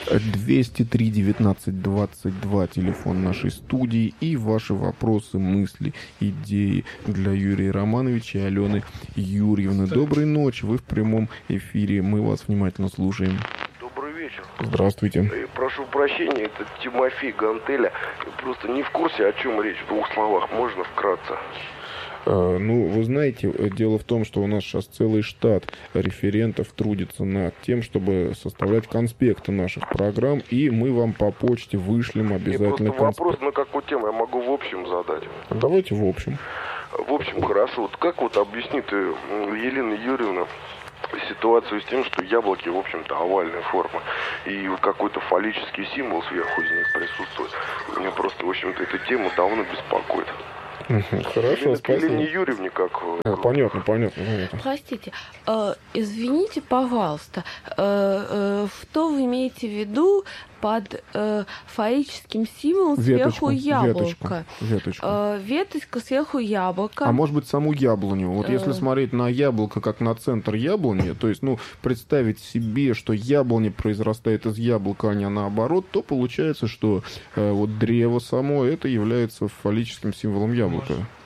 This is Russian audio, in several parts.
203-19-22, телефон нашей студии, и ваши вопросы, мысли, идеи для Юрия Романовича и Алены Юрьевны. Доброй ночи, вы в прямом эфире, мы вас внимательно слушаем. Добрый вечер. Здравствуйте. Прошу прощения, это Тимофей Гантеля. Просто не в курсе, о чем речь, в двух словах, можно вкратце? Ну, вы знаете, дело в том, что у нас сейчас целый штат референтов трудится над тем, чтобы составлять конспекты наших программ, и мы вам по почте вышлем обязательно конспект. Вопрос на какую тему я могу в общем задать? Давайте в общем. В общем, хорошо. Вот как вот объяснит Елена Юрьевна ситуацию с тем, что яблоки, в общем-то, овальной формы, и какой-то фаллический символ сверху из них присутствует? Меня просто, в общем-то, эта тема давно беспокоит. Хорошо, спасибо. Елене Юрьевне как... Понятно. Простите, извините, пожалуйста, что вы имеете в виду под фаическим символом сверху яблоко? Веточку. Веточка сверху яблоко. А может быть, саму яблоню. Вот если смотреть на яблоко как на центр яблони, то есть, представить себе, что яблоня произрастает из яблока, а не наоборот, то получается, что вот древо само это является фаллическим символом яблока.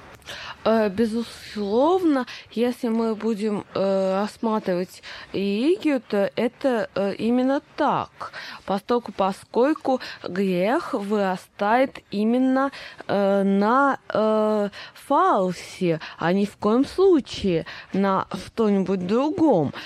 Безусловно, если мы будем рассматривать религию, то это именно так, поскольку грех вырастает именно на фалсе, а ни в коем случае на что-нибудь другом.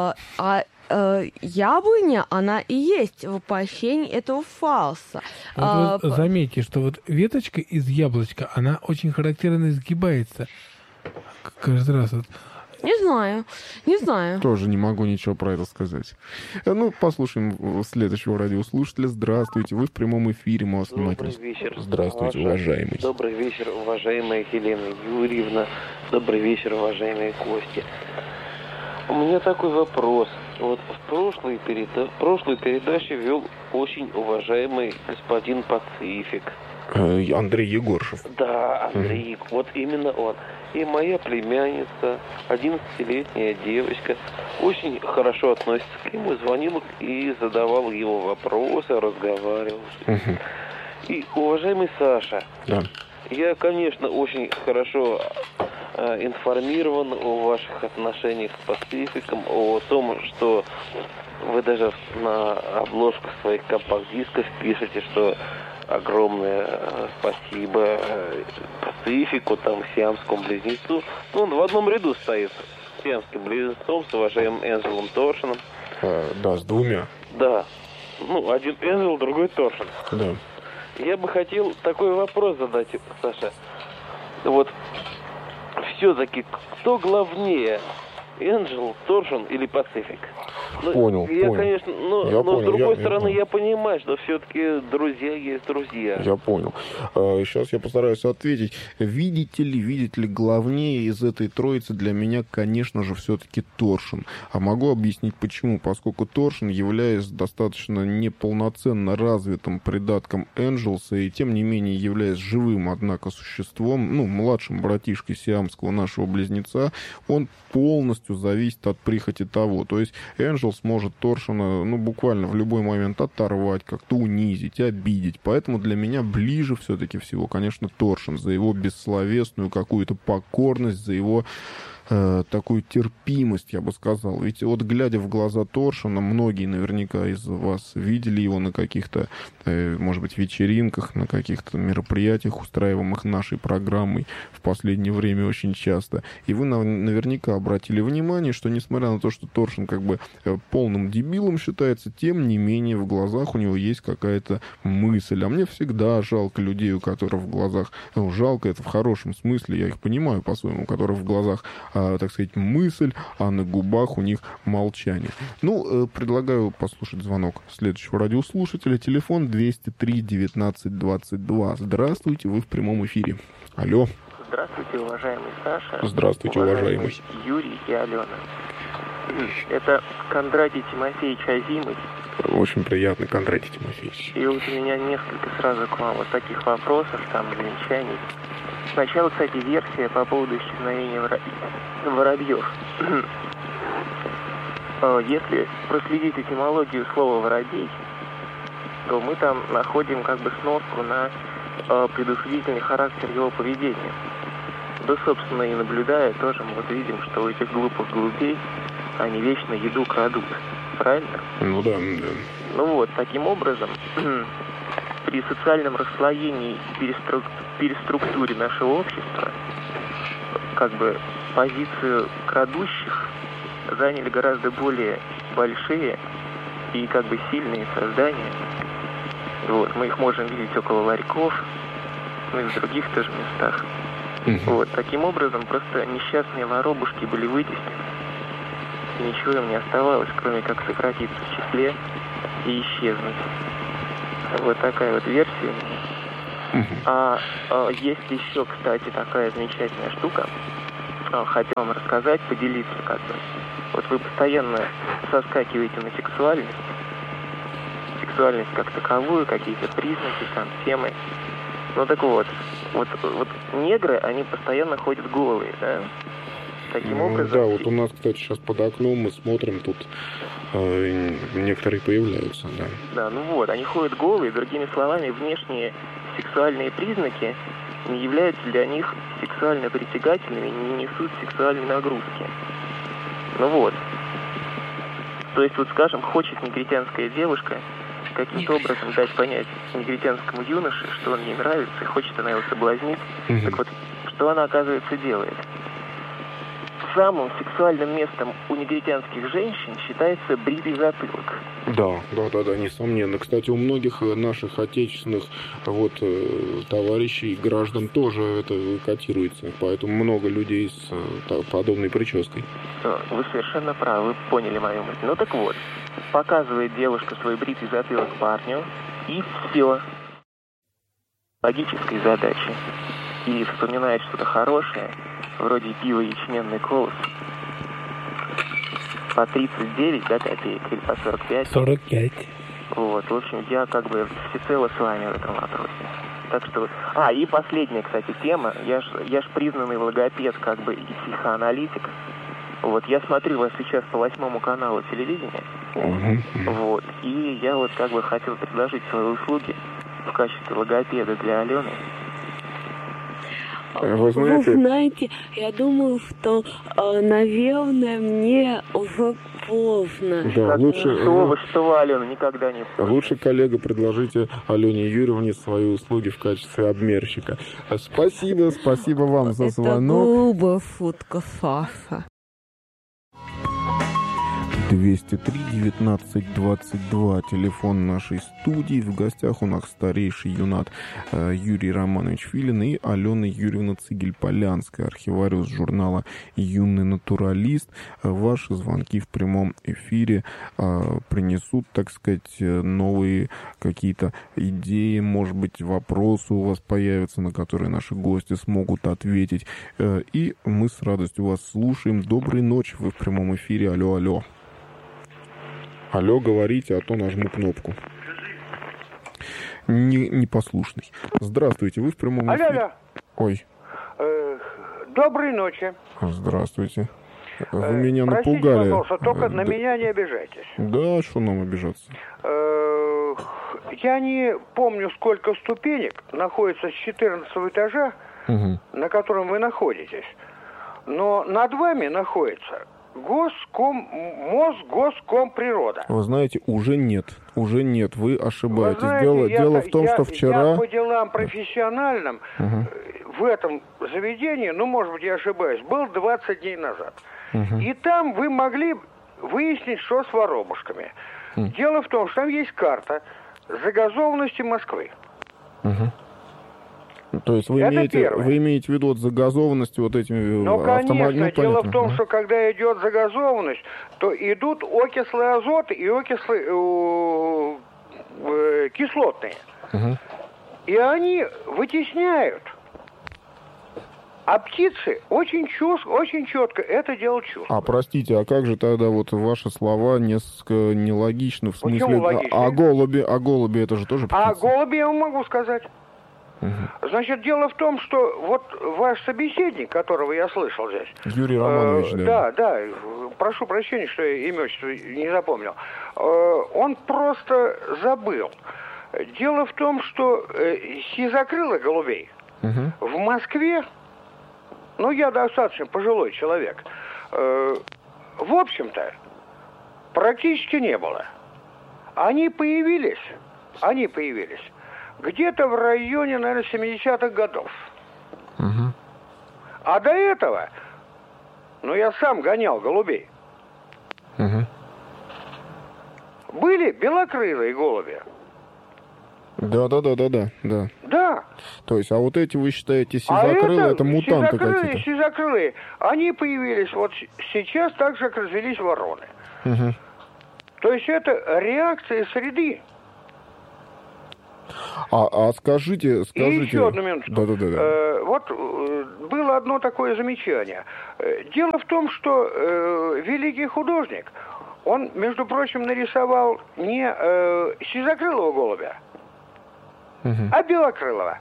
Яблоня, она и есть воплощение этого фалса. Вот заметьте, что вот веточка из яблочка, она очень характерно изгибается. Каждый раз вот. Не знаю. Тоже не могу ничего про это сказать. Послушаем следующего радиослушателя. Здравствуйте, вы в прямом эфире, мы вас внимательно... Добрый вечер. Здравствуйте, уважаемый. Добрый вечер, уважаемая Елена Юрьевна. Добрый вечер, уважаемые гости. У меня такой вопрос. Вот в прошлую передачу вел очень уважаемый господин Пацифик. Андрей Егоршев. Да, Андрей, вот именно он. И моя племянница, 11-летняя девочка, очень хорошо относится к нему, звонил и задавал его вопросы, разговаривал. И, уважаемый Саша, да. Я, конечно, очень хорошо информирован о ваших отношениях с Пацификом, о том, что вы даже на обложках своих компакт-дисков пишете, что огромное спасибо Пацифику, сиамскому близнецу. Он в одном ряду стоит с сиамским близнецом, с уважаемым Энджелом Торшином. Да, с двумя. Да. Один Энджел, другой Торшин. Да. Я бы хотел такой вопрос задать, Саша. Вот все-таки кто главнее, Энджел, Торшин или Пацифик? Понял. Конечно, с другой стороны, я понимаю, что все-таки друзья есть друзья. Я понял. Сейчас я постараюсь ответить. Видите ли, главнее из этой троицы для меня, конечно же, все-таки Торшин. А могу объяснить почему. Поскольку Торшин, являясь достаточно неполноценно развитым придатком Энджелса, и тем не менее являясь живым, однако, существом, младшим братишкой сиамского нашего близнеца, он полностью зависит от прихоти того. То есть Энджел сможет Торшина, буквально в любой момент оторвать, как-то унизить, обидеть. Поэтому для меня ближе все-таки всего, конечно, Торшин. За его бессловесную какую-то покорность, за его такую терпимость, я бы сказал. Ведь вот глядя в глаза Торшина, многие наверняка из вас видели его на каких-то, может быть, вечеринках, на каких-то мероприятиях, устраиваемых нашей программой в последнее время очень часто. И вы наверняка обратили внимание, что несмотря на то, что Торшин как бы полным дебилом считается, тем не менее в глазах у него есть какая-то мысль. А мне всегда жалко людей, у которых в глазах, жалко это в хорошем смысле, я их понимаю по-своему, у которых в глазах так сказать, мысль, а на губах у них молчание. Предлагаю послушать звонок следующего радиослушателя. Телефон 203-19-22. Здравствуйте, вы в прямом эфире. Алло. Здравствуйте, уважаемый Саша. Здравствуйте, уважаемый. Юрий и Алена. Это Кондратий Тимофеевич Азимов. Очень приятно, Кондратий Тимофеевич. И вот у меня несколько сразу к вам вот таких вопросов, замечаний. Сначала, кстати, версия по поводу исчезновения воробьев. Если проследить этимологию слова «воробей», то мы там находим как бы сноску на предусудительный характер его поведения. Да, собственно, и наблюдая, тоже мы вот видим, что у этих глупых голубей они вечно еду крадут. Правильно? Ну да. Ну вот, таким образом, при социальном расслоении и переструктуре нашего общества, как бы позицию крадущих заняли гораздо более большие и как бы сильные создания. Вот, мы их можем видеть около ларьков, ну и в других тоже местах. Вот, таким образом, просто несчастные воробушки были вытеснены. И ничего им не оставалось, кроме как сократиться в числе и исчезнуть. Вот такая вот версия. Есть еще, кстати, такая замечательная штука. Хотел вам рассказать, поделиться как бы. Вот вы постоянно соскакиваете на сексуальность. Сексуальность как таковую, какие-то признаки, там, темы. Ну так вот негры, они постоянно ходят голые, да? Таким образом... Да, вот у нас, кстати, сейчас под окном мы смотрим, тут некоторые появляются, да. Да, ну вот, они ходят голые, другими словами, внешние сексуальные признаки не являются для них сексуально притягательными, не несут сексуальной нагрузки. Ну вот. То есть, вот скажем, хочет негритянская девушка каким-то образом дать понять негритянскому юноше, что он ей нравится, и хочет она его соблазнить. Так вот, что она, оказывается, делает? Самым сексуальным местом у негритянских женщин считается бритый затылок. Да, несомненно. Кстати, у многих наших отечественных товарищей, граждан тоже это котируется. Поэтому много людей с подобной прической. Вы совершенно правы, вы поняли мою мысль. Ну так вот, показывает девушка свой бритый затылок парню, и все. Логической задачи. И вспоминает что-то хорошее, вроде пива ячменный колос, по 39, да, копеек, или по 45. 45. Вот, в общем, я как бы всецело с вами в этом вопросе. Так что... и последняя, кстати, тема. Я ж признанный логопед, как бы, и психоаналитик. Вот, я смотрю вас сейчас по 8 каналу телевидения. Вот, и я вот как бы хотел предложить свои услуги в качестве логопеда для Алены. Вы знаете, я думаю, что, наверное, мне уже поздно. Да, лучше... Что вы, Алена, никогда не... Лучше, коллега, предложите Алене Юрьевне свои услуги в качестве обмерщика. Спасибо вам за звонок. Это грубая шутка, Саша. 203-19-22, телефон нашей студии. В гостях у нас старейший юнат Юрий Романович Филин и Алена Юрьевна Цигель-Полянская, архивариус журнала «Юный натуралист». Ваши звонки в прямом эфире принесут, так сказать, новые какие-то идеи, может быть, вопросы у вас появятся, на которые наши гости смогут ответить. И мы с радостью вас слушаем. Доброй ночи, вы в прямом эфире. Алло. Алло, говорите, а то нажму кнопку. Непослушный. Здравствуйте, вы в прямом эфире. Алло. Ой. Доброй ночи. Здравствуйте. Вы меня простите, напугали. Пожалуйста, только на меня не обижайтесь. Да, что нам обижаться? Я не помню, сколько ступенек находится с 14 этажа, на котором вы находитесь. Но над вами находится Мосгоскомприрода. Вы знаете, уже нет, вы ошибаетесь. Вы знаете, дело в том, что вчера... Я по делам профессиональным в этом заведении, может быть, я ошибаюсь, был 20 дней назад. И там вы могли выяснить, что с воробушками. Дело в том, что там есть карта загазованности Москвы. То есть вы имеете в виду загазованность вот этими автомобилями? Конечно. Дело в том, что когда идет загазованность, то идут окислы азота и окислы кислотные. И они вытесняют. А птицы очень четко это дело чувствуют. Простите, а как же тогда вот ваши слова несколько нелогичны? В смысле, почему логично? А голуби это же тоже птицы? А голуби я вам могу сказать. Значит, дело в том, что вот ваш собеседник, которого я слышал здесь... Юрий Романович, да. Да, прошу прощения, что я имя не запомнил. Он просто забыл, Дело в том, что сизокрылых голубей в Москве, ну, я достаточно пожилой человек, в общем-то, практически не было. Они появились где-то в районе, наверное, 70-х годов. А до этого, ну, я сам гонял голубей. Были белокрылые голуби. Да. Да. То есть, а вот эти вы считаете сизокрылые, это мутанты какие-то? Сизокрылые, они появились вот сейчас так же, как развелись вороны. То есть это реакция среды. А скажите... И еще одну минутку. Да. Вот было одно такое замечание. Дело в том, что великий художник, он, между прочим, нарисовал не сизокрылого голубя, а белокрылого.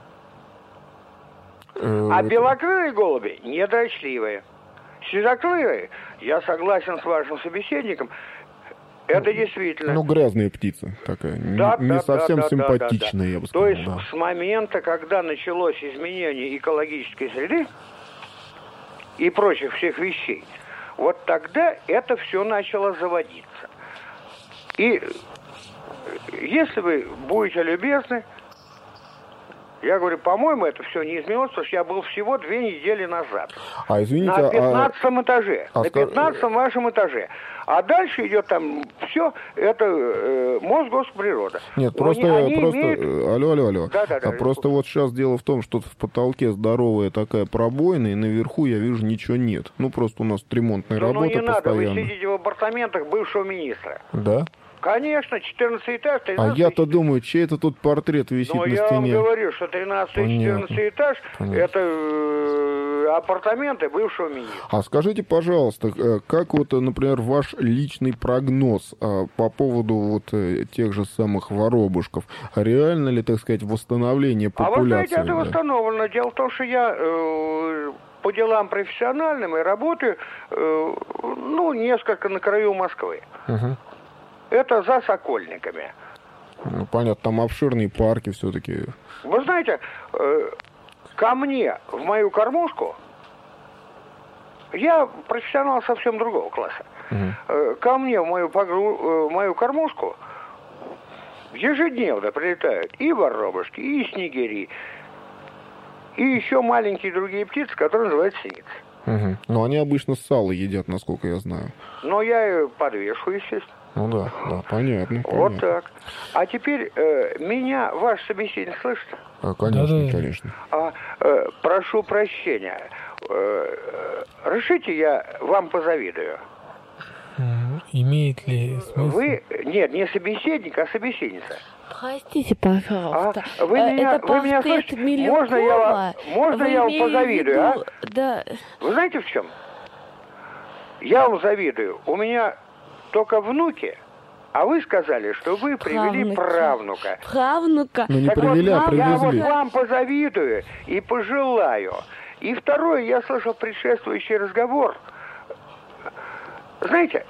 А белокрылые голуби недрочливые. Сизокрылые, я согласен с вашим собеседником, это действительно... Ну, грязная птица такая, не совсем симпатичная, я бы сказал. То есть с момента, когда началось изменение экологической среды и прочих всех вещей, вот тогда это все начало заводиться. И если вы будете любезны, я говорю, по-моему, это все не изменилось, потому что я был всего 2 недели назад. Извините, на 15-м этаже. На 15-м вашем этаже. А дальше идет там все, это Мосгосприрода. Нет, просто... Алло. Да. Просто вот сейчас дело в том, что в потолке здоровая такая пробоина, и наверху я вижу ничего нет. Ну, просто у нас ремонтная работа не постоянно. Надо, вы сидите в апартаментах бывшего министра. Да? Конечно, 14 этаж, 13. А я-то думаю, чей это тут портрет висит на стене? Я вам говорю, что 13-14 этаж это апартаменты бывшего министра. А скажите, пожалуйста, как вот, например, ваш личный прогноз по поводу вот тех же самых воробушков? Реально ли, так сказать, восстановление популяции? А вы знаете, это восстановлено. Дело в том, что я по делам профессиональным и работаю, несколько на краю Москвы. Это за Сокольниками. Ну, понятно, там обширные парки все-таки. Вы знаете, ко мне в мою кормушку, я профессионал совсем другого класса, ко мне в мою кормушку ежедневно прилетают и воробушки, и снегири, и еще маленькие другие птицы, которые называются синицы. Но они обычно сало едят, насколько я знаю. Но я ее подвешу, естественно. Ну да, понятно. Вот так. А теперь меня ваш собеседник слышит? Конечно. Прошу прощения. Разрешите, я вам позавидую. Имеет ли смысл? Вы, нет, не собеседник, а собеседница. Простите, пожалуйста. Вы меня слышите? Можно я вам позавидую, а? Да. Вы знаете в чем? Я вам завидую. У меня только внуки, а вы сказали, что вы привели правнука. Правнука. Ну не привели, а привезли. Я вот вам позавидую и пожелаю. И второе, я слышал предшествующий разговор. Знаете,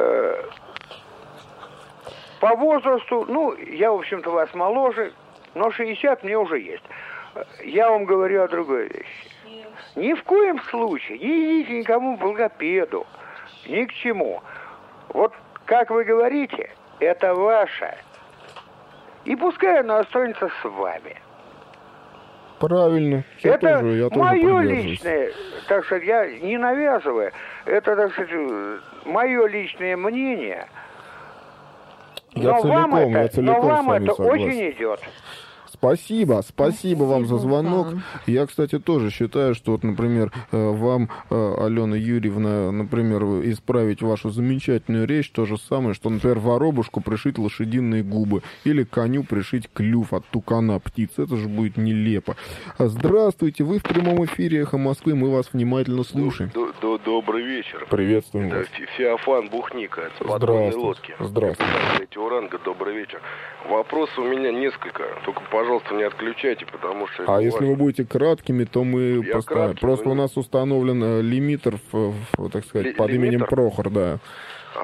по возрасту, я, в общем-то, вас моложе, но 60 мне уже есть. Я вам говорю о другой вещи. Ни в коем случае не идите никому к логопеду, ни к чему. Вот, как вы говорите, это ваше. И пускай она останется с вами. Правильно. Я это тоже мое личное, так сказать, я не навязываю. Это, так сказать, мое личное мнение. Но вам это очень идет. Спасибо вам за звонок. Я, кстати, тоже считаю, что, вот, например, вам, Алена Юрьевна, например, исправить вашу замечательную речь, то же самое, что, например, воробушку пришить лошадиные губы или коню пришить клюв от тукана птицы. Это же будет нелепо. Здравствуйте, вы в прямом эфире «Эхо Москвы», мы вас внимательно слушаем. Добрый вечер. Приветствуем вас. Феофан Бухника с подводной лодки. Здравствуйте. Уранга, добрый вечер. Вопрос у меня несколько, только, пожалуйста, не отключайте, потому что... А если вы будете краткими, то мы поставим. Просто у нас установлен лимитер, так сказать, под именем Прохор, да. Ага.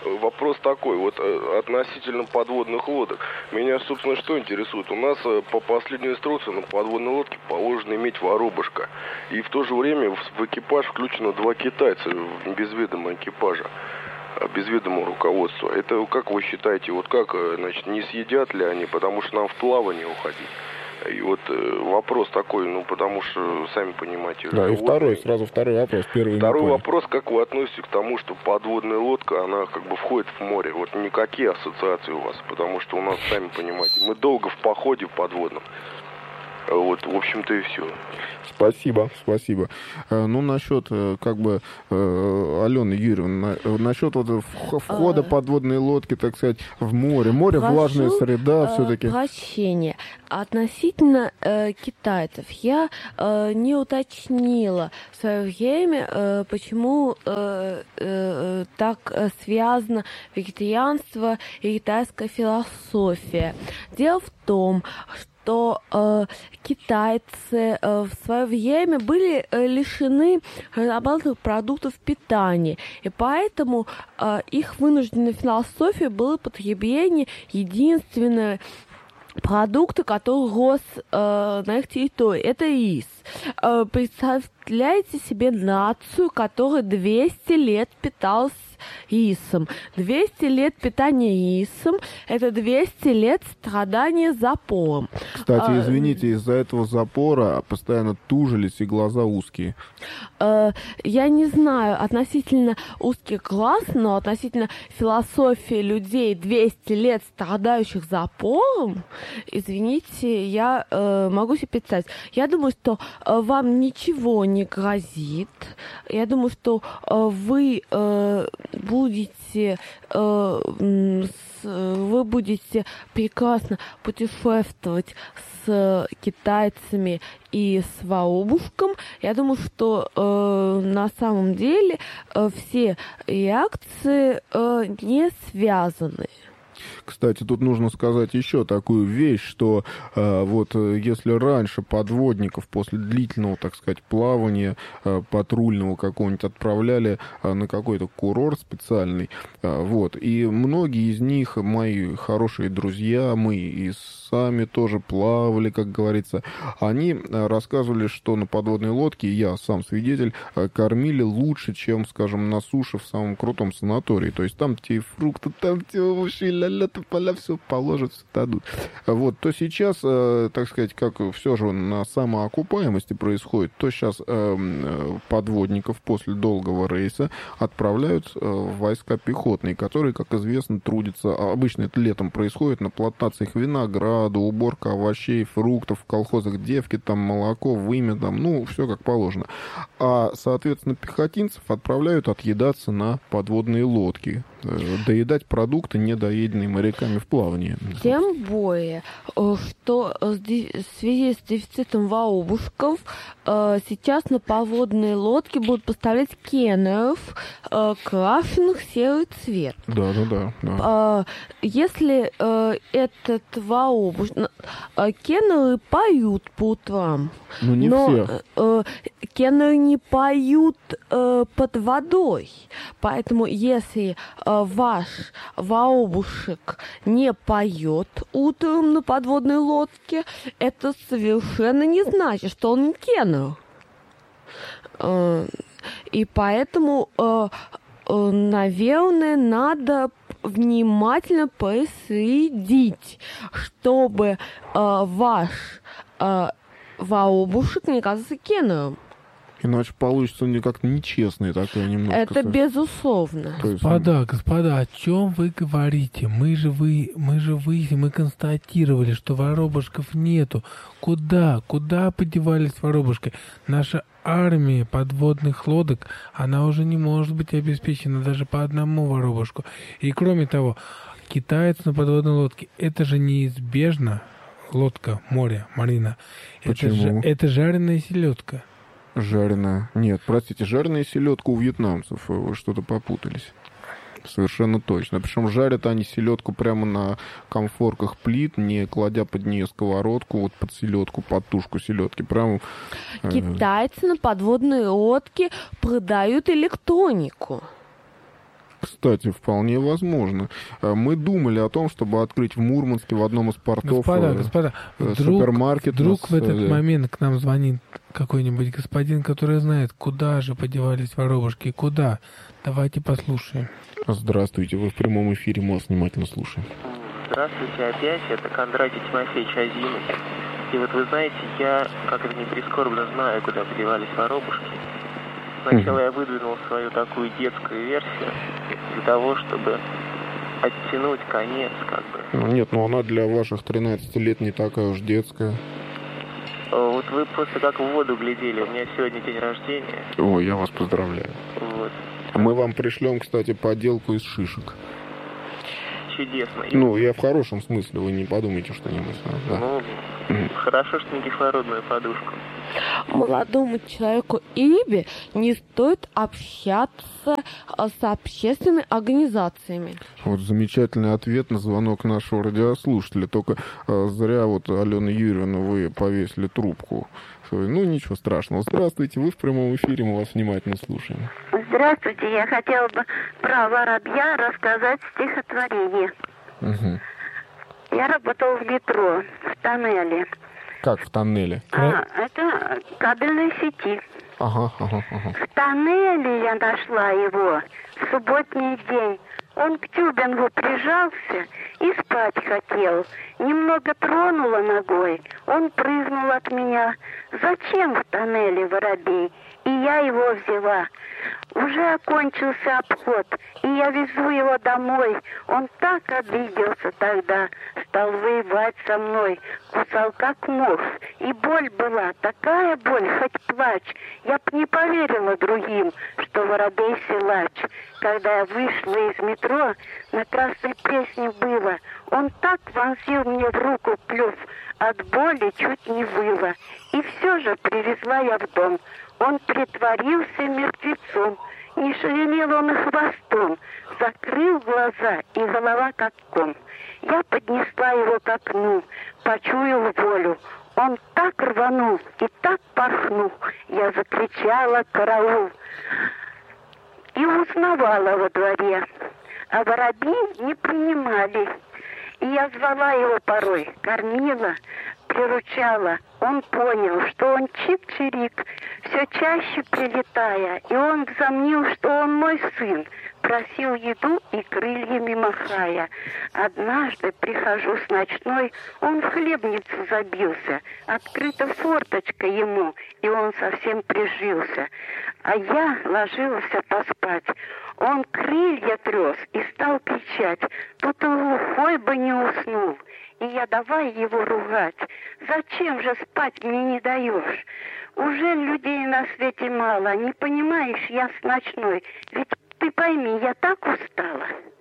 вопрос такой, вот относительно подводных лодок. Меня, собственно, что интересует? У нас по последней инструкции на подводной лодке положено иметь воробушка. И в то же время в экипаж включено 2 китайца без ведома экипажа, без ведома руководства. Это как вы считаете, вот как, значит, не съедят ли они, потому что нам в плавание уходить? И вот вопрос такой, ну, потому что, сами понимаете... Да, и сразу второй вопрос. Второй вопрос, как вы относитесь к тому, что подводная лодка, она как бы входит в море? Вот никакие ассоциации у вас, потому что у нас, сами понимаете, мы долго в походе подводном. Вот, в общем-то, и все. Спасибо. Ну, насчет, как бы, Алена Юрьевна, насчет вот входа подводной лодки, так сказать, в море. Море, влажная среда все-таки. Прощение. Относительно китайцев, я не уточнила в свое время, почему так связано вегетарианство и китайская философия. Дело в том, что китайцы в свое время были лишены разнообразных продуктов питания, и поэтому их вынужденной философией было потребление единственного продукта, который рос на их территории. Это рис. Представляете себе нацию, которая 200 лет питалась рисом. 200 лет питания рисом – это 200 лет страдания запором. Кстати, извините, из-за этого запора постоянно тужились и глаза узкие. Я не знаю относительно узких глаз, но относительно философии людей 200 лет страдающих запором, извините, я могу себе представить. Я думаю, что вам ничего не грозит. Я думаю, что вы будете прекрасно путешествовать с китайцами и с воробушком. Я думаю, что на самом деле все реакции не связаны. Кстати, тут нужно сказать еще такую вещь, что вот если раньше подводников после длительного, так сказать, плавания патрульного какого-нибудь отправляли на какой-то курорт специальный, вот, и многие из них, мои хорошие друзья, мы и сами тоже плавали, как говорится, они рассказывали, что на подводной лодке, я сам свидетель, кормили лучше, чем, скажем, на суше в самом крутом санатории. То есть там те фрукты, там те овощи, ля-ля, поля, все положат, все дадут. Вот, то сейчас, так сказать, как все же на самоокупаемости происходит, то сейчас подводников после долгого рейса отправляют в войска пехотные, которые, как известно, трудятся, обычно это летом происходит, на плантациях винограда, уборка овощей, фруктов, в колхозах девки, там молоко, вымя, там, ну, все как положено. А, соответственно, пехотинцев отправляют отъедаться на подводные лодки, доедать продукты, недоеденные моряками в плавании. Тем более, что в связи с дефицитом воробушков сейчас на подводные лодки будут поставлять кеннеров, крашенных серый цвет. Да. Если этот воробуш... Кеннеры поют по утрам. Ну, не все. Кеннеры не поют под водой. Поэтому если ваш воробушек не поет утром на подводной лодке, это совершенно не значит, что он не кеннер. И поэтому, наверное, надо внимательно проследить, чтобы ваш воробушек не казался кеннером. Иначе получится как-то нечестное такое немножко. Это безусловно. Господа, о чем вы говорите? Мы констатировали, что воробушков нету. Куда подевались воробушки? Наша армия подводных лодок, она уже не может быть обеспечена даже по одному воробушку. И кроме того, китаец на подводной лодке, это же неизбежно. Лодка, море, марина. Почему? Это жареная селедка. Жареная. Нет, простите, жареная селедка у вьетнамцев. Вы что-то попутались. Совершенно точно. Причем жарят они селедку прямо на комфорках плит, не кладя под нее сковородку, вот под селедку, под тушку селедки. Прямо... Китайцы на подводной лодке продают электронику. Кстати, вполне возможно. Мы думали о том, чтобы открыть в Мурманске в одном из портов Господа, супермаркет. Вдруг в этот момент к нам звонит какой-нибудь господин, который знает, куда же подевались воробушки, куда. Давайте послушаем. Здравствуйте, вы в прямом эфире, мы вас внимательно слушаем. Здравствуйте опять, это Кондратий Тимофеевич Азимов. И вот вы знаете, я, как это ни прискорбно, знаю, куда подевались воробушки. Сначала я выдвинул свою такую детскую версию для того, чтобы оттянуть конец, как бы. Нет, но она для ваших 13 лет не такая уж детская. Вот вы просто как в воду глядели, у меня сегодня день рождения. Ой, я вас поздравляю. Вот. Мы вам пришлем, кстати, поделку из шишек. Чудесно. Ну, я в хорошем смысле, вы не подумайте, что не мысленно. Да. Ну, хорошо, что не кислородную подушку. Молодому человеку Ибе не стоит общаться с общественными организациями. Вот замечательный ответ на звонок нашего радиослушателя. Только зря вот, Алена Юрьевна, вы повесили трубку. Ну, ничего страшного. Здравствуйте, вы в прямом эфире, мы вас внимательно слушаем. Здравствуйте, я хотела бы про воробья рассказать стихотворение. Угу. Я работала в метро, в тоннеле. Как в тоннеле? Это кабельной сети. Ага. В тоннеле я нашла его в субботний день. Он к тюбингу прижался и спать хотел. Немного тронула ногой, он прыгнул от меня. Зачем в тоннеле воробей? И я его взяла. Уже окончился обход, и я везу его домой. Он так обиделся тогда, стал воевать со мной, кусал как мух. И боль была, такая боль, хоть плачь. Я б не поверила другим, что воробей силач. Когда я вышла из метро, на Красной Пресне было. Он так вонзил мне в руку клюв, от боли чуть не выла. И все же привезла я в дом. Он притворился мертвецом, не шевелил он и хвостом, закрыл глаза, и голова как ком. Я поднесла его к окну, почуял волю. Он так рванул и так порхнул, я закричала «караул!» и узнавала во дворе. А воробьи не принимали. И я звала его порой, кормила, приручала. Он понял, что он чик-чирик, все чаще прилетая. И он взомнил, что он мой сын, просил еду и крыльями махая. Однажды прихожу с ночной, он в хлебницу забился. Открыта форточка ему, и он совсем прижился. А я ложился поспать. Он крылья трес и стал кричать, тут он глухой бы не уснул. И я давай его ругать. Зачем же спать мне не даешь? Уже людей на свете мало, не понимаешь, я с ночной. Ведь ты пойми, я так устала.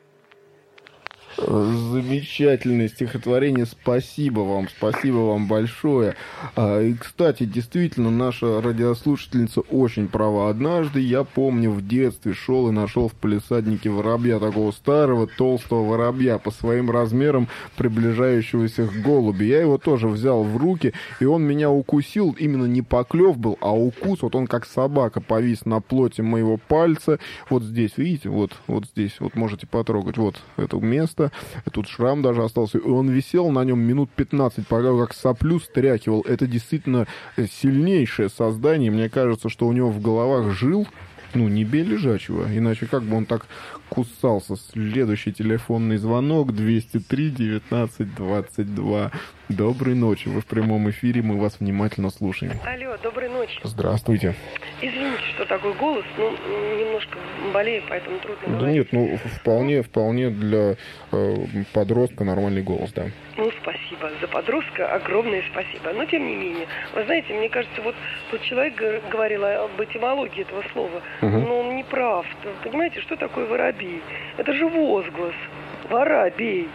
Замечательное стихотворение, спасибо вам большое. И, кстати, действительно, наша радиослушательница очень права. Однажды, я помню, в детстве шел и нашел в палисаднике воробья, такого старого толстого воробья, по своим размерам приближающегося к голуби. Я его тоже взял в руки, и он меня укусил, именно не поклев был, а укус, вот он как собака повис на плоти моего пальца. Вот здесь, видите, вот здесь, вот можете потрогать, вот это место. Тут шрам даже остался. И он висел на нем минут 15, пока как соплю стряхивал. Это действительно сильнейшее создание. Мне кажется, что у него в головах жил, не бей лежачего. Иначе как бы он так кусался. Следующий телефонный звонок 203-19-22. Доброй ночи. Вы в прямом эфире. Мы вас внимательно слушаем. Алло, доброй ночи. Здравствуйте. Извините, что такой голос. Немножко болею, поэтому трудно говорить. Да нет, вполне для подростка нормальный голос, да. Спасибо. За подростка огромное спасибо. Но, тем не менее, вы знаете, мне кажется, вот тот человек говорил об этимологии этого слова, но он не прав. Понимаете, что такое воробей? Это же возглас. Воробей.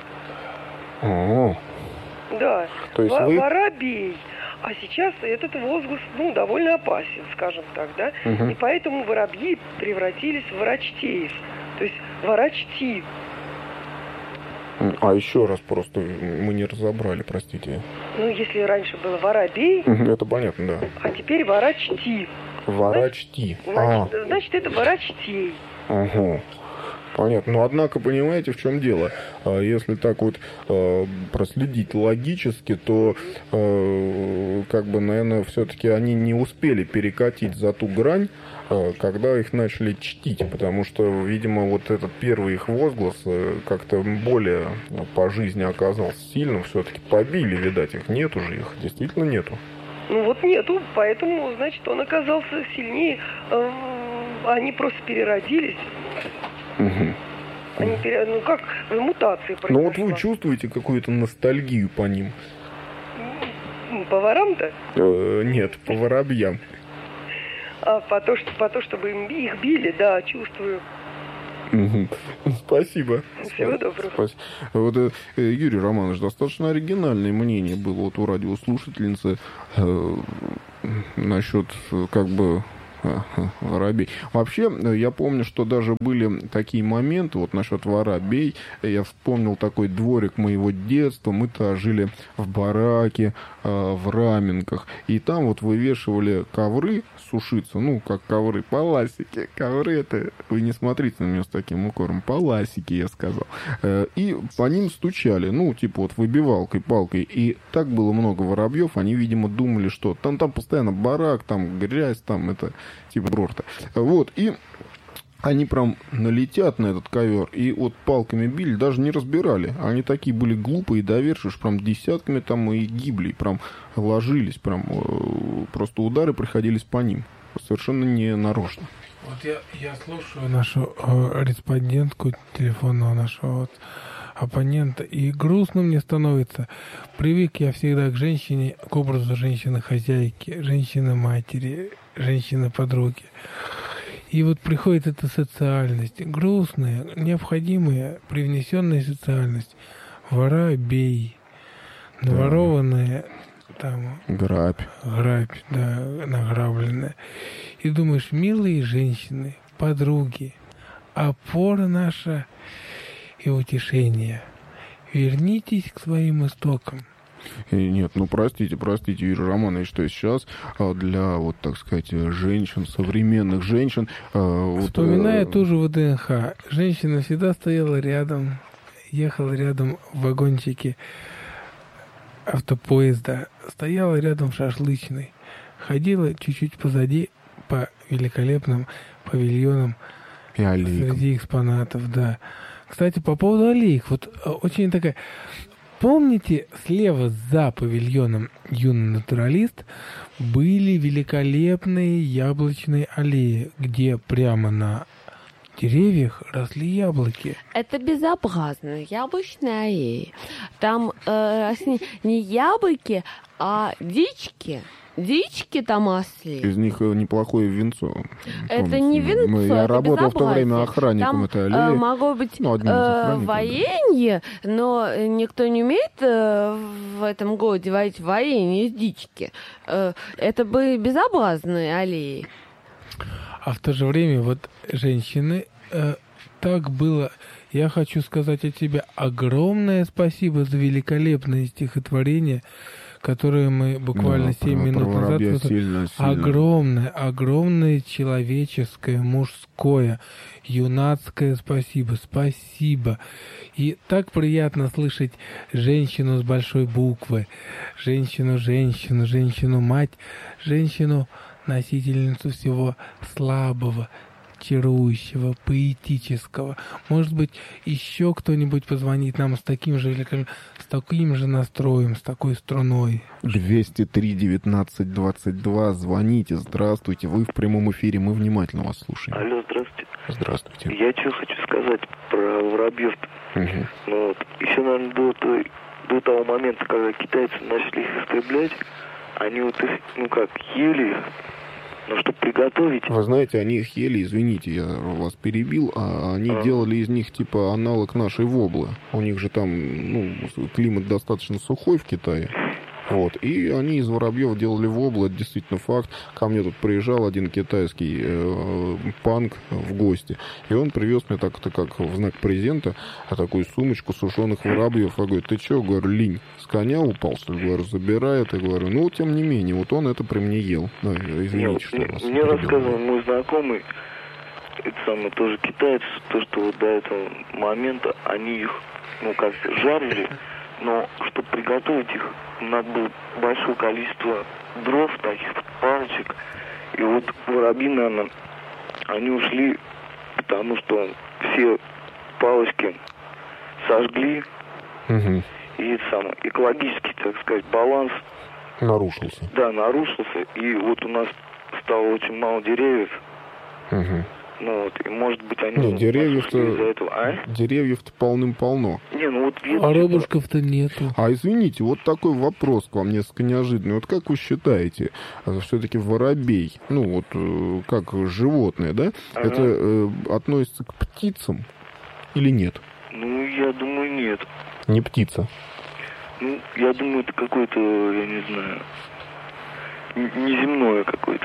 Да, то есть воробей. А сейчас этот возглас, довольно опасен, скажем так, да? И поэтому воробьи превратились в ворочтеев. То есть ворочти. А еще раз просто мы не разобрали, простите. Если раньше было воробей... Это понятно, да. А теперь ворочти. Ворочти. Значит, это ворочтей. Ага. Понятно. Но, однако, понимаете, в чем дело? Если так вот проследить логически, то, как бы, наверное, все-таки они не успели перекатить за ту грань, когда их начали чтить, потому что, видимо, вот этот первый их возглас как-то более по жизни оказался сильным, все-таки побили, видать, их нет уже, их действительно нету. Ну вот нету, поэтому, значит, он оказался сильнее, они просто переродились. Угу. Они ну как, мутации произошла. Ну вот вы чувствуете какую-то ностальгию по ним? По ворам-то? Нет, по воробьям. По то, чтобы их били, да, чувствую. Спасибо. Всего доброго. Спасибо. Вот, Юрий Романович, достаточно оригинальное мнение было вот у радиослушательницы насчет, как бы, воробей. Вообще, я помню, что даже были такие моменты, вот насчет воробей. Я вспомнил такой дворик моего детства. Мы-то жили в бараке, в Раменках. И там вот вывешивали ковры сушиться. Ну, как ковры, паласики. Ковры это... Вы не смотрите на меня с таким укором. Паласики, я сказал. И по ним стучали. Ну, типа вот выбивалкой, палкой. И так было много воробьев. Они, видимо, думали, что там постоянно барак, там грязь, там это... типа брорта. Вот, и они прям налетят на этот ковер, и вот палками били, даже не разбирали. Они такие были глупые и доверчивые, прям десятками там и гибли, и прям ложились, прям просто удары приходились по ним. Совершенно не нарочно. Вот я слушаю нашу респондентку телефонного нашего вот оппонента, и грустно мне становится. Привык я всегда к женщине, к образу женщины-хозяйки, женщины-матери, женщины-подруги. И вот приходит эта социальность, грустная, необходимая, привнесенная социальность. Воробей, наворованная, там... Грабь, да, награбленная. И думаешь, милые женщины, подруги, опора наша и утешение. Вернитесь к своим истокам. Нет, ну простите, Юрий Романович, что сейчас для, вот так сказать, женщин, современных женщин... Вспоминая ту же ВДНХ, женщина всегда стояла рядом, ехала рядом в вагончике автопоезда, стояла рядом в шашлычной, ходила чуть-чуть позади по великолепным павильонам среди экспонатов, да. Кстати, по поводу аллеек, вот очень такая... Помните, слева за павильоном «Юный натуралист» были великолепные яблочные аллеи, где прямо на деревьях росли яблоки. Это безобразно. Яблочные аллеи. Там росли не яблоки, а дички. Дички там росли. Из них неплохое винцо. Это не винцо, Я работал в то время охранником там, этой аллеи. Могло быть варенье, но никто не умеет в этом городе варить варенье из дички. Это были безобразные аллеи. А в то же время вот женщины, так было... Я хочу сказать от тебя огромное спасибо за великолепное стихотворение, которое мы буквально 7 минут назад... Сильно. Огромное человеческое, мужское, юнацкое спасибо. Спасибо. И так приятно слышать женщину с большой буквы, женщину-мать, женщину-носительницу всего слабого, чарующего, поэтического. Может быть, еще кто-нибудь позвонит нам с таким же настроем, с такой струной. 203-19-22. Звоните, здравствуйте. Вы в прямом эфире, мы внимательно вас слушаем. Алло, здравствуйте. Здравствуйте. Я что хочу сказать про воробьев-то. Угу. Ну, вот, еще, наверное, до того момента, когда китайцы начали их истреблять, они вот их, ели их. Но чтобы приготовить... Вы знаете, они их ели, извините, я вас перебил, а они делали из них типа аналог нашей воблы. У них же там, климат достаточно сухой в Китае. Вот. И они из воробьев делали воблу, это действительно факт. Ко мне тут приезжал один китайский панк в гости, и он привез мне так-то как в знак презента такую сумочку сушеных воробьев. Я говорю, ты что? Говорю, линь, с коня упал, что ли? Говорю, забирай это. Говорю, тем не менее, вот он это при мне ел. Извините, что вас мне рассказывал мой знакомый, это самое тоже китайцы, то, что вот до этого момента они их, ну, как жарили, но чтобы приготовить их, надо было большое количество дров, таких палочек. И вот воробьи, наверное, они ушли, потому что все палочки сожгли, и это самое, экологический, так сказать, баланс нарушился. Да, нарушился, и вот у нас стало очень мало деревьев. Ну вот, и может быть они... Нет, деревьев-то... из-за этого, Деревьев-то полным-полно. Не, ну вот... Воробушков-то нету. А извините, вот такой вопрос к вам несколько неожиданный. Вот как вы считаете, все-таки воробей, ну вот как животное, да, это относится к птицам или нет? Ну, я думаю, нет. Не птица? Ну, я думаю, это какое-то, я не знаю, неземное какое-то.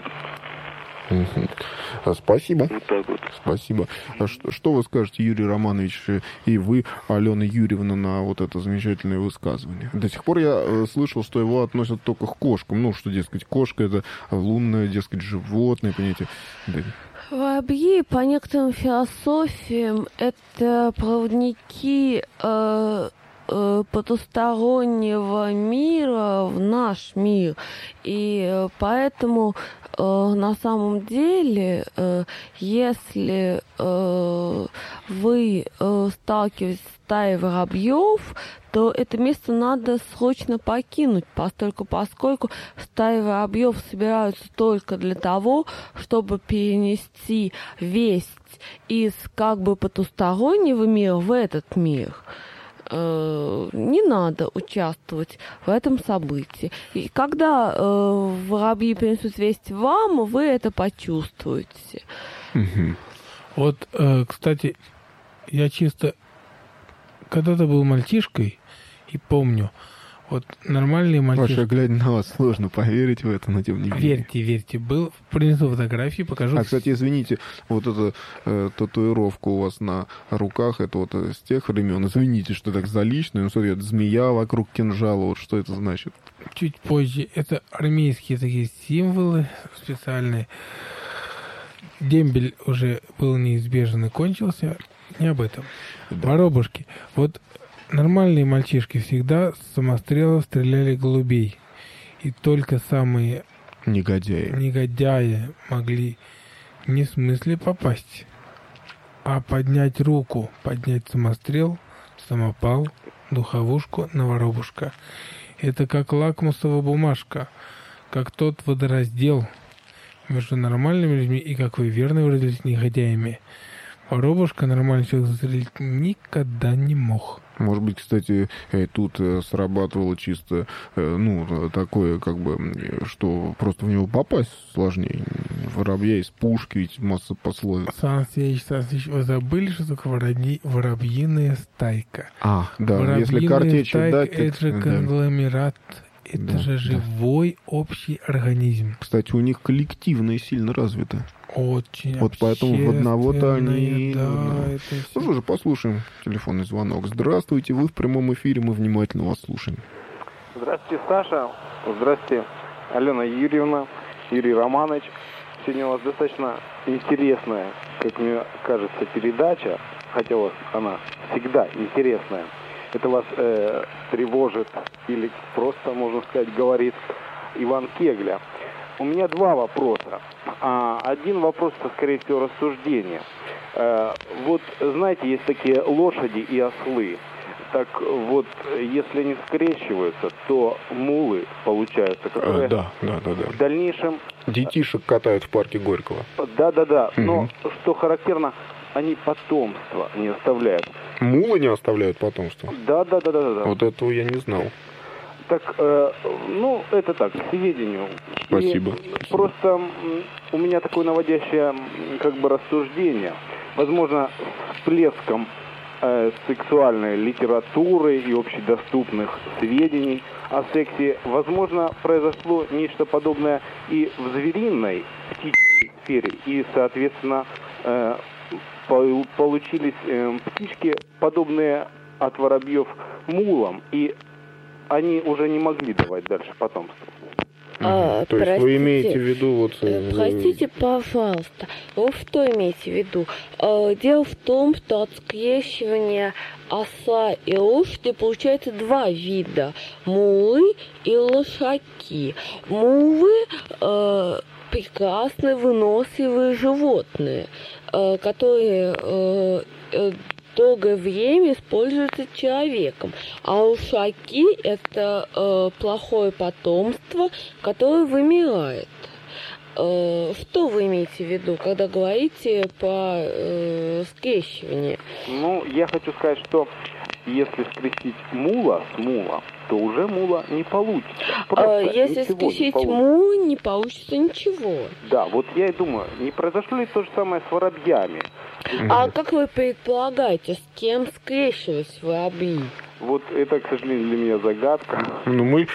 Спасибо. Вот так вот. Спасибо. Что вы скажете, Юрий Романович, и вы, Алена Юрьевна, на вот это замечательное высказывание? До сих пор я слышал, что его относят только к кошкам. Ну, что, дескать, кошка — это лунное, дескать, животное, понимаете? Да. Воробьи, по некоторым философиям, это проводники потустороннего мира в наш мир. И поэтому на самом деле, если вы сталкиваетесь с стаей воробьев, то это место надо срочно покинуть, поскольку стаи воробьев собираются только для того, чтобы перенести весть из как бы потустороннего мира в этот мир. Не надо участвовать в этом событии. И когда воробьи принесут весть вам, вы это почувствуете. Вот, кстати, я чисто когда-то был мальчишкой и помню, вот нормальные мальчишки... Вообще, глядя на вас, сложно поверить в это, но тем не менее. Верьте. Принесу фотографии, покажу. А, кстати, извините, вот эта татуировка у вас на руках, это вот с тех времен. Извините, что так за личное. Ну, смотри, змея вокруг кинжала, вот что это значит? Чуть позже. Это армейские такие символы специальные. Дембель уже был неизбежен и кончился. Не об этом. Да. Воробушки. Вот нормальные мальчишки всегда с самострелов стреляли голубей. И только самые негодяи могли не в смысле попасть, а поднять руку, поднять самострел, самопал, духовушку на воробушка. Это как лакмусовая бумажка, как тот водораздел между нормальными людьми и, как вы верно выразились, негодяями. Воробушка нормальный человек застрелить никогда не мог. Может быть, кстати, тут срабатывало чисто, такое, как бы, что просто в него попасть сложнее. Воробья из пушки, ведь масса пословиц. Сан Саныч, вы забыли, что такое воробьиная стайка? Да, если картечью дать... Это же конгломерат, это же живой общий организм. Кстати, у них коллективное сильно развито. Очень. Вот поэтому в одного-то они... Да, Ну что же, послушаем телефонный звонок. Здравствуйте, вы в прямом эфире, мы внимательно вас слушаем. Здравствуйте, Саша. Здравствуйте, Алена Юрьевна, Юрий Романович. Сегодня у вас достаточно интересная, как мне кажется, передача, хотя у вас она всегда интересная. Это вас тревожит или просто, можно сказать, говорит Иван Кегля. У меня два вопроса. Один вопрос, это, скорее всего, рассуждение. Вот, знаете, есть такие лошади и ослы. Так вот, если они скрещиваются, то мулы получаются, которые в дальнейшем... Детишек катают в парке Горького. Да. Но, что характерно, они потомство не оставляют. Мулы не оставляют потомство? Да. Вот этого я не знал. Так, это так, к сведению. Спасибо. Просто у меня такое наводящее, как бы, рассуждение. Возможно, всплеском сексуальной литературы и общедоступных сведений о сексе, возможно, произошло нечто подобное и в звериной птичьей сфере. И, соответственно, получились птички, подобные от воробьев мулам, и они уже не могли давать дальше потомство. То есть вы имеете в виду вот... Простите, пожалуйста, вы что имеете в виду? Дело в том, что от скрещивания осла и лошади получается два вида. Мулы и лошаки. Мулы прекрасные, выносливые животные, которые долгое время используются человеком. А лошаки – это плохое потомство, которое вымирает. Что вы имеете в виду, когда говорите по скрещиванию? Ну, я хочу сказать, что если скрестить мула с мула, то уже мула не получится. Если скрестить мула, не получится ничего. Да, вот я и думаю, не произошло ли то же самое с воробьями? А как вы предполагаете, с кем скрещивались воробьи? Вот это, к сожалению, для меня загадка. Ну, мы...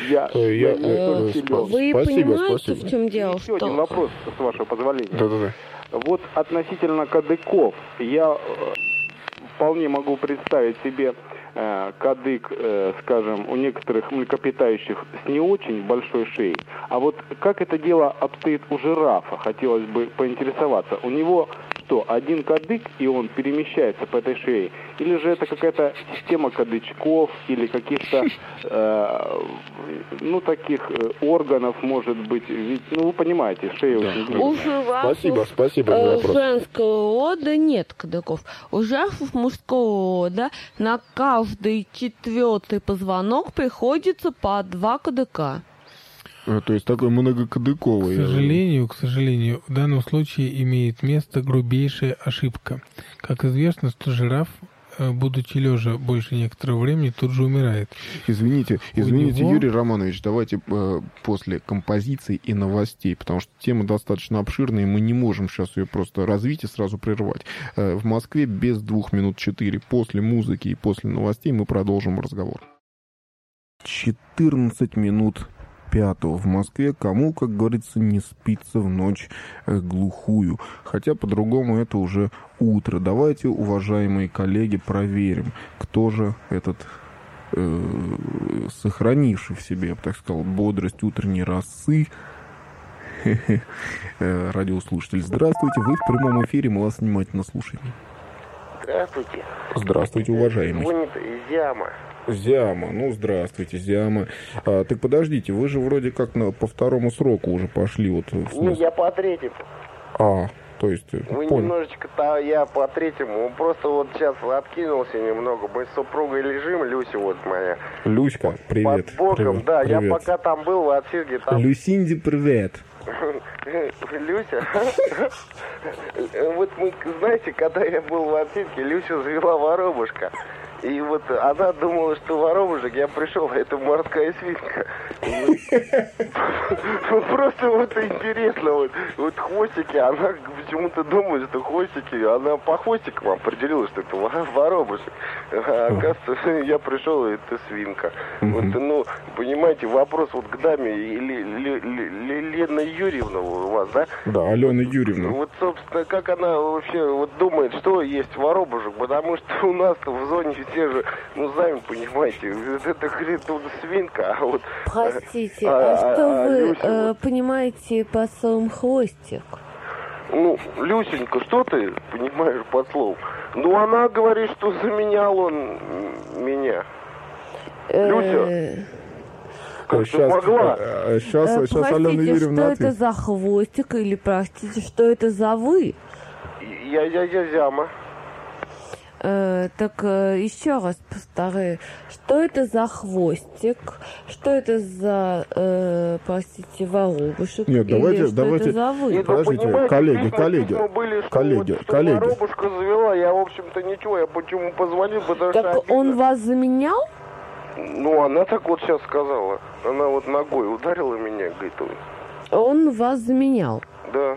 Вы понимаете, в чем дело? Еще один вопрос, с вашего позволения. Да-да-да. Вот относительно кадыков, я вполне могу представить себе кадык, скажем, у некоторых млекопитающих с не очень большой шеей. А вот как это дело обстоит у жирафа, хотелось бы поинтересоваться. У него что, один кадык, и он перемещается по этой шее? Или же это какая-то система кадычков или каких-то, таких органов, может быть? Ведь, вы понимаете, шея очень длинная. У жирафов Спасибо за вопрос. Женского рода нет кадыков. У жирафов мужского рода на каждый четвертый позвонок приходится по 2 кадыка. То есть такой многокадыковый. К сожалению, в данном случае имеет место грубейшая ошибка. Как известно, что жираф, будучи лежа больше некоторого времени, тут же умирает. Извините, Юрий Романович, давайте после композиции и новостей, потому что тема достаточно обширная, и мы не можем сейчас ее просто развить и сразу прервать. В Москве без 2 минут 4. После музыки и после новостей мы продолжим разговор. 14 минут 5 в Москве. Кому, как говорится, не спится в ночь глухую. Хотя по-другому это уже утро. Давайте, уважаемые коллеги, проверим, кто же этот сохранивший в себе, я бы так сказал, бодрость утренней росы радиослушатель. Здравствуйте, вы в прямом эфире, мы вас внимательно слушаем. Здравствуйте. Здравствуйте, уважаемый. Звонит Зяма. Зяма, здравствуйте, Зяма. Так подождите, вы же вроде как по 2 сроку уже пошли. Я по 3. То есть... Вы немножечко, я по 3. Просто сейчас откинулся немного. Мы с супругой лежим, Люся моя. Люська, привет. Под боком, привет, да, привет. Я пока там был в отсидке. Люсинди, привет. Люся, вот мы, знаете, когда я был в отсидке, Люся завела воробушка. И вот она думала, что воробушек, я пришел, а это морская свинка. Просто интересно, вот хвостики, она почему-то думает, что хвостики, она по хвостикам определила, что это воробушек. А оказывается, я пришел, и это свинка. Понимаете, вопрос к даме, Лена Юрьевна у вас, да? Да, Алена Юрьевна. Вот, собственно, как она вообще думает, что есть воробушек, потому что у нас-то в зоне все же, сами понимаете, это свинка, а вот... Простите, что вы понимаете под словом хвостик? Люсенька, что ты понимаешь под словом? Она говорит, что заменял он меня. Люся? Сейчас Алена Юрьевна что это за хвостик, или, простите, что это за вы? Я Зяма. Так еще раз повторяю, что это за хвостик, что это за, простите, воробушек? Нет, давайте, это за вы? Подождите, коллеги. Воробушка завела, я, в общем-то, ничего, я почему позвонил, потому что... Так он вас заменял? Она так вот сейчас сказала. Она вот ногой ударила меня, говорит, Он вас заменял? Да.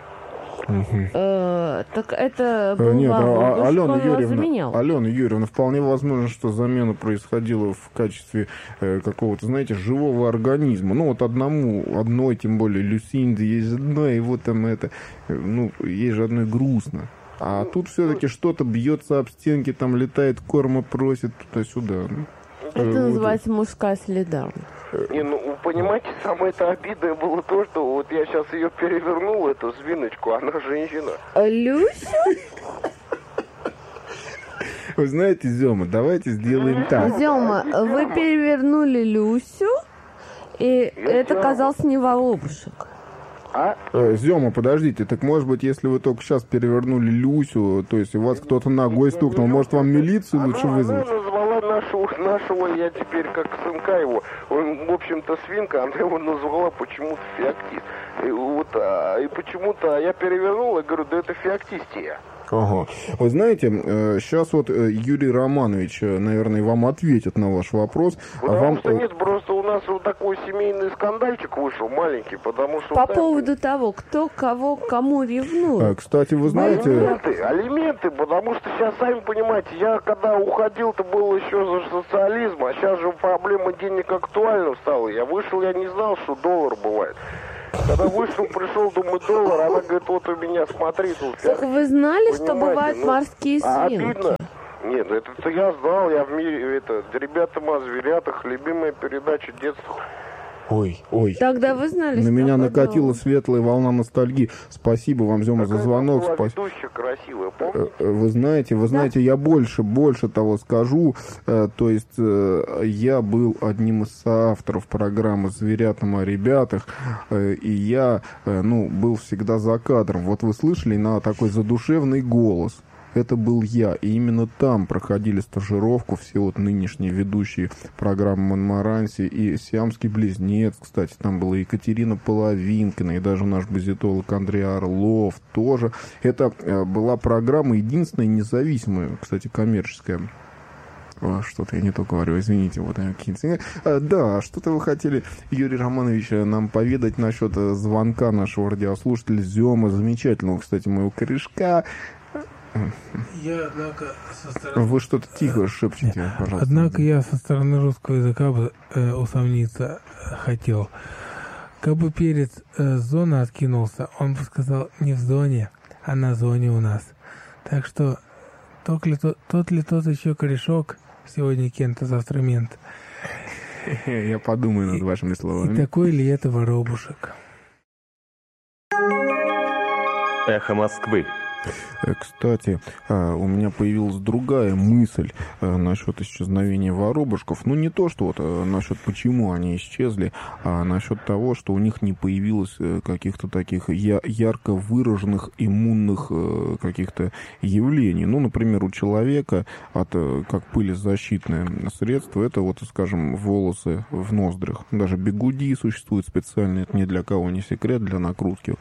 Так это был Алена Юрьевна, вполне возможно, что замена происходила в качестве какого-то, знаете, живого организма. Одной, тем более, Люсинде, есть одной, и вот там это, ей же одной грустно. А тут все-таки что-то бьется об стенки, там летает, корма просит туда-сюда. Это называется мужская солидарность. понимаете, самое-то обидное было то, что вот я сейчас ее перевернул, эту свиночку, она женщина. Люся? Вы знаете, Зёма, давайте сделаем так. Зёма, вы перевернули Люсю, и это казался не воробушек. Зёма, подождите, так может быть, если вы только сейчас перевернули Люсю, то есть у вас кто-то ногой стукнул, может вам милицию лучше вызвать? Она назвала нашего, я теперь как сынка его, он, в общем-то, свинка, она его назвала почему-то феоктист. И почему-то я перевернул и говорю, да это феоктистия. Ага. Вы знаете, сейчас вот Юрий Романович, наверное, вам ответит на ваш вопрос. Потому что нет, просто у нас вот такой семейный скандальчик вышел маленький, потому что... По поводу того, кто кого кому ревнует. Кстати, вы знаете... Алименты, потому что сейчас, сами понимаете, я когда уходил, это было еще за социализм, а сейчас же проблема денег актуальна стала. Я вышел, я не знал, что доллар бывает. Когда вышел, пришел, думаю, доллар, она говорит, вот у меня, смотри, тут. Так вы знали, что бывают морские свинки? Обидно. Нет, это я знал, я в мире, ребята о зверятах, любимая передача детства. Ой. Тогда вы знали, на что меня накатила светлая волна ностальгии. Спасибо вам, Зёма, за звонок. Ведущая красивая, помните? Вы знаете, я больше того скажу. То есть я был одним из соавторов программы «Зверятам о ребятах», и я, был всегда за кадром. Вот вы слышали на такой задушевный голос. Это был я, и именно там проходили стажировку все вот нынешние ведущие программы «Монмаранси» и «Сиамский близнец», кстати, там была Екатерина Половинкина, и даже наш базитолог Андрей Орлов тоже. Это была программа единственная независимая, кстати, коммерческая. Что-то я не то говорю, извините. Вот какие-то... Да, что-то вы хотели, Юрий Романович, нам поведать насчет звонка нашего радиослушателя Зёма, замечательного, кстати, моего корешка. Я, однако, со стороны... Вы что-то тихо шепчете, пожалуйста. Однако я со стороны русского языка бы усомниться хотел. Как бы перец с зоны откинулся, он бы сказал не в зоне, а на зоне у нас. Так что тот ли тот еще корешок, сегодня Кент, а завтра мент. Я подумаю над вашими словами. И такой ли это воробушек? Эхо Москвы. Кстати, у меня появилась другая мысль насчет исчезновения воробушков. Не то, что вот насчет почему они исчезли, а насчет того, что у них не появилось каких-то таких ярко выраженных иммунных каких-то явлений. Например, у человека как пылезащитное средство, это вот, скажем, волосы в ноздрях. Даже бигуди существует специально, это ни для кого не секрет, для накрутки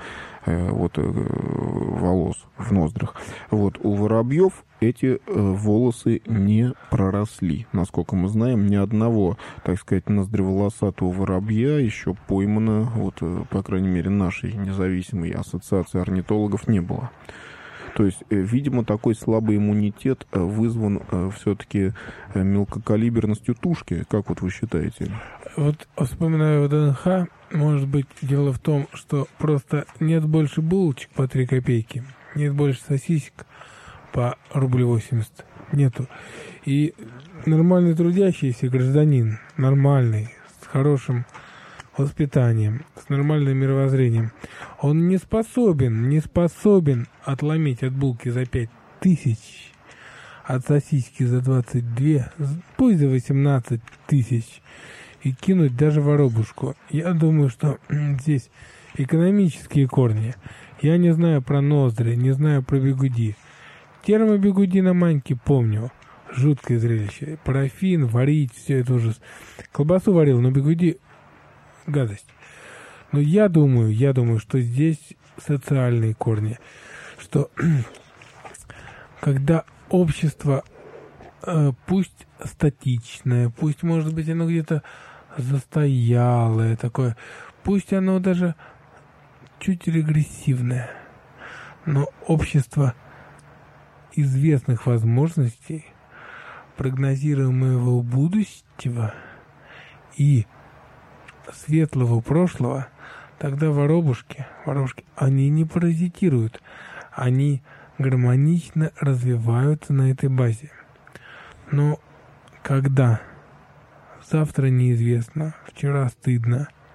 волос в ноздрях. У воробьев эти волосы не проросли. Насколько мы знаем, ни одного, так сказать, ноздреволосатого воробья еще поймано, по крайней мере, нашей независимой ассоциации орнитологов не было. То есть, видимо, такой слабый иммунитет вызван все-таки мелкокалиберностью тушки. Как вы считаете? Вспоминаю ВДНХ, может быть, дело в том, что просто нет больше булочек по 3 копейки, нет больше сосисек по рубль 80. Нету. И нормальный трудящийся гражданин, нормальный, с хорошим воспитанием, с нормальным мировоззрением, он не способен отломить от булки за 5000, от сосиски за 22, пусть за 18 тысяч, и кинуть даже воробушку. Я думаю, что здесь экономические корни. Я не знаю про ноздри, не знаю про бигуди. Термобигуди на маньке помню. Жуткое зрелище. Парафин, варить, все это ужас. Колбасу варил, но бигуди гадость. Но я думаю, что здесь социальные корни. Что когда общество, пусть статичное, пусть, может быть, оно где-то застоялое такое, пусть оно даже чуть регрессивное, но общество известных возможностей, прогнозируемого будущего и светлого прошлого, тогда воробушки, они не паразитируют, они гармонично развиваются на этой базе. Но когда завтра неизвестно, вчера стыдно,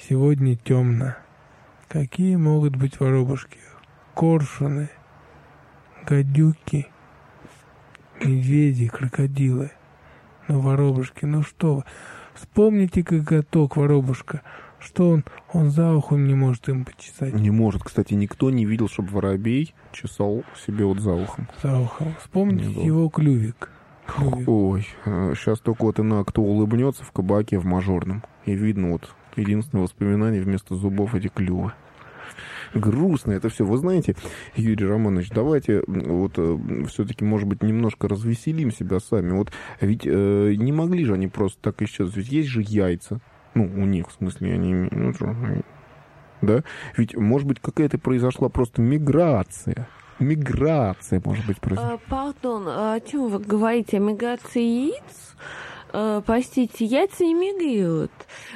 Сегодня темно. Какие могут быть воробушки? Коршуны, гадюки, медведи, крокодилы. Ну, воробушки, ну что вы. Вспомните коготок воробушка. Что он за ухом не может им почесать. Не может. Кстати, никто не видел, чтобы воробей чесал себе вот за ухом. За ухом. Вспомните его клювик. Ой, сейчас только вот кто улыбнется в кабаке в Мажорном. И видно вот единственное воспоминание вместо зубов эти клювы. Грустно это все. Вы знаете, Юрий Романович, давайте вот все-таки, может быть, немножко развеселим себя сами. Вот ведь не могли же они просто так исчезнуть. Ведь есть же яйца. Ну, у них, в смысле, они... Ну, что, да? Ведь, может быть, какая-то произошла просто миграция. Миграция, может быть, произошла. Пардон, о чем вы говорите? О миграции яиц? Простите, яйца не мигрируют.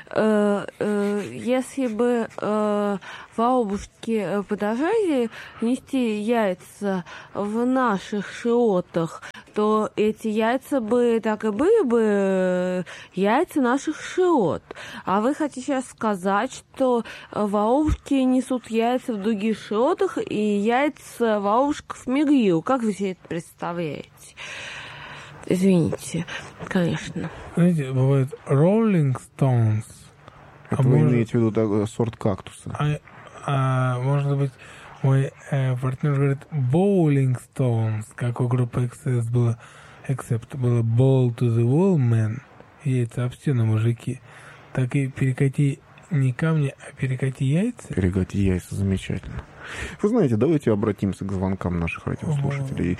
Если бы воробушки продолжали нести яйца в наших широтах, то эти яйца бы так и были бы яйца наших широт. А вы хотите сейчас сказать, что воробушки несут яйца в других широтах, и яйца воробушков мигрируют. Как вы себе это представляете? Извините, конечно. Знаете, бывает Rolling Stones. Это вы имеете в виду сорт кактуса? Может быть, мой партнер говорит Bowling Stones, как у группы XS было. Except было Ball to the Wall Man, яйца об стену, мужики. Так и перекати не камни, а перекати яйца. Перекати яйца, замечательно. Вы знаете, давайте обратимся к звонкам наших радиослушателей.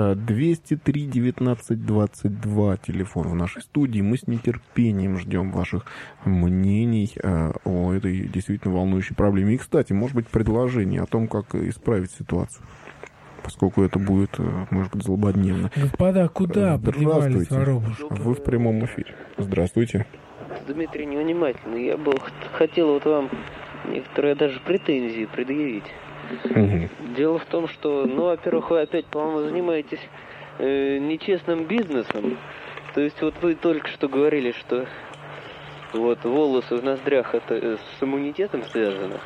203-19-22, телефон в нашей студии. Мы с нетерпением ждем ваших мнений о этой действительно волнующей проблеме. И, кстати, может быть, предложение о том, как исправить ситуацию, поскольку это будет, может быть, злободневно. Господа, куда подевались воробушки? Вы в прямом эфире. Здравствуйте. Дмитрий невнимательный. Я бы хотел вот вам некоторые даже претензии предъявить. Дело в том, что, во-первых, вы опять, по-моему, занимаетесь нечестным бизнесом. То есть вот вы только что говорили, что вот волосы в ноздрях это с иммунитетом связано,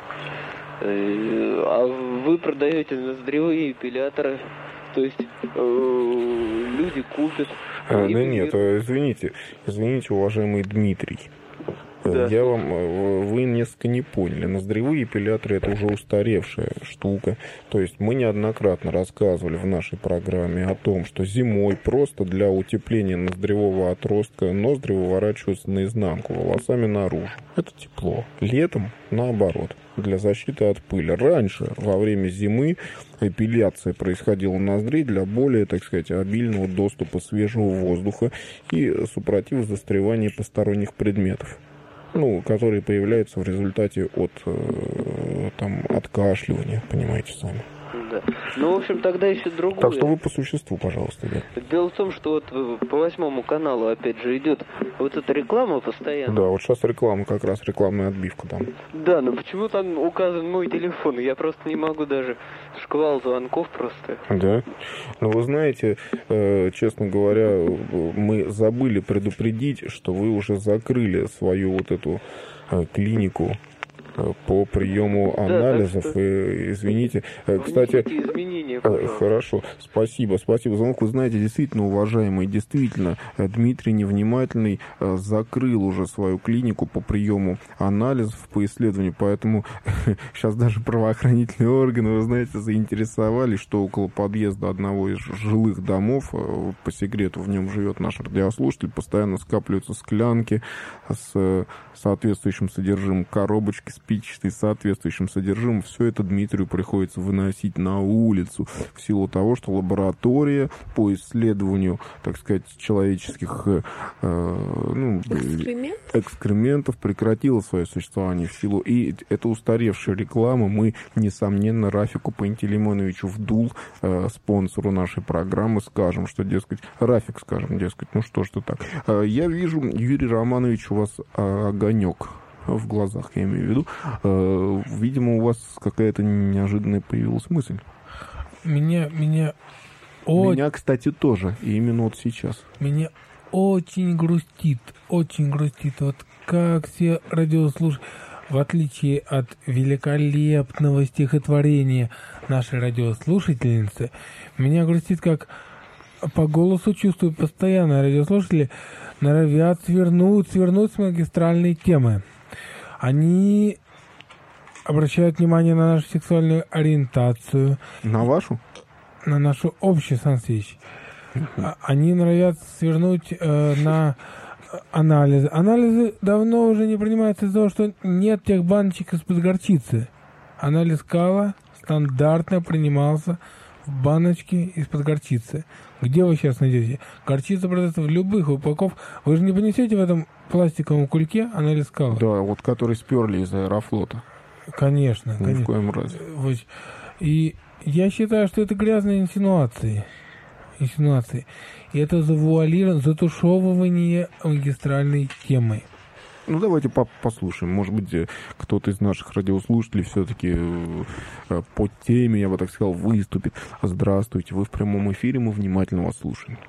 а вы продаете ноздревые эпиляторы. То есть люди купят. Нет, извините, уважаемый Дмитрий. Да. Вы несколько не поняли. Ноздревые эпиляторы — это уже устаревшая штука. То есть мы неоднократно рассказывали в нашей программе о том, что зимой просто для утепления ноздревого отростка ноздри выворачиваются наизнанку, волосами наружу. Это тепло. Летом наоборот, для защиты от пыли. Раньше, во время зимы, эпиляция происходила ноздрей для более, так сказать, обильного доступа свежего воздуха и супротив застревания посторонних предметов, которые появляются в результате от откашливания, понимаете сами. Да. В общем, тогда еще другое. Так что вы по существу, пожалуйста. Да. Дело в том, что вот по 8 каналу, опять же, идет вот эта реклама постоянно. Да, вот сейчас реклама, как раз рекламная отбивка там. Да, но почему там указан мой телефон? Я просто не могу даже, шквал звонков просто. Да? Вы знаете, честно говоря, мы забыли предупредить, что вы уже закрыли свою вот эту клинику по приему анализов. Да, и, извините, кстати, хорошо, спасибо за звонок. Вы знаете, действительно, уважаемый, Дмитрий невнимательный закрыл уже свою клинику по приему анализов, по исследованию, поэтому сейчас даже правоохранительные органы, вы знаете, заинтересовались, что около подъезда одного из жилых домов, по секрету в нем живет наш радиослушатель, постоянно скапливаются склянки с соответствующим содержимым, коробочки спичечные с соответствующим содержимым. Все это Дмитрию приходится выносить на улицу в силу того, что лаборатория по исследованию, так сказать, человеческих экскрементов прекратила свое существование в силу. И это устаревшая реклама. Мы, несомненно, Рафику Пантелеймоновичу Вдул, спонсору нашей программы, скажем, что, дескать, Рафик, ну что ж ты так. Я вижу, Юрий Романович, у вас огонек в глазах, я имею в виду. Видимо, у вас какая-то неожиданная появилась мысль. Меня, кстати, тоже. И именно вот сейчас. Меня очень грустит. Вот как все радиослушатели. в отличие от великолепного стихотворения нашей радиослушательницы, меня грустит, как по голосу чувствую постоянно. Радиослушатели норовят свернуть с магистральной темы. Они обращают внимание на нашу сексуальную ориентацию. На вашу? На нашу общую, Сан Саныч. Они норовят свернуть на анализы. Анализы давно уже не принимаются из-за того, что нет тех баночек из-под горчицы. Анализ кала стандартно принимался в баночке из-под горчицы. Где вы сейчас найдете? Горчица продается в любых упаковках. Вы же не понесете в этом пластиковом кульке анализ кала? Да, вот который сперли из Аэрофлота. Конечно, Ни конечно. в коем разе. И я считаю, что это грязные инсинуации. И это завуалирование, затушевывание магистральной темы. Ну, давайте послушаем. Может быть, кто-то из наших радиослушателей все-таки по теме, я бы так сказал, выступит. Здравствуйте, вы в прямом эфире, мы внимательно вас слушаем.